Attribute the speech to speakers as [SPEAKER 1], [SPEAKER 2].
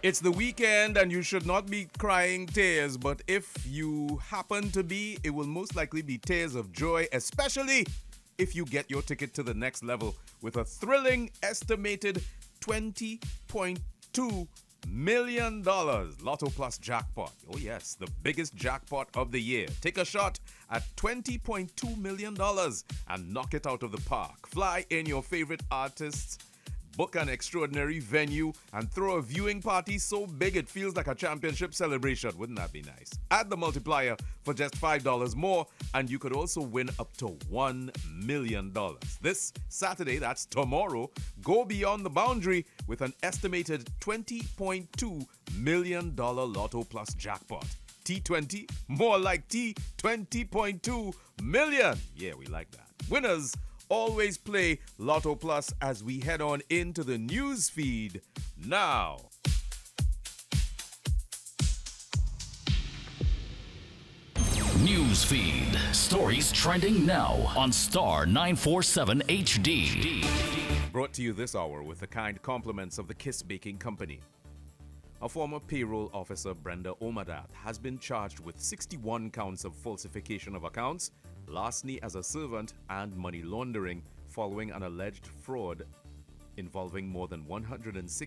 [SPEAKER 1] It's the weekend and you should not be crying tears, but if you happen to be, it will most likely be tears of joy, especially if you get your ticket to the next level with a thrilling estimated $20.2 million Lotto Plus jackpot. Oh yes, the biggest jackpot of the year. Take a shot at $20.2 million and knock it out of the park. Fly in your favorite artists, book an extraordinary venue, and throw a viewing party so big it feels like a championship celebration. Wouldn't that be nice? Add the multiplier for just $5 more, and you could also win up to $1 million. This Saturday, that's tomorrow, go beyond the boundary with an estimated $20.2 million Lotto Plus jackpot. T20, more like T20.2 million. Yeah, we like that. Winners always play Lotto Plus as we head on into the news feed now.
[SPEAKER 2] News feed. Stories trending now on Star 947 HD.
[SPEAKER 1] Brought to you this hour with the kind compliments of the Kiss Baking Company. A former payroll officer, Brenda Omadat, has been charged with 61 counts of falsification of accounts, larceny as a servant, and money laundering following an alleged fraud involving more than $160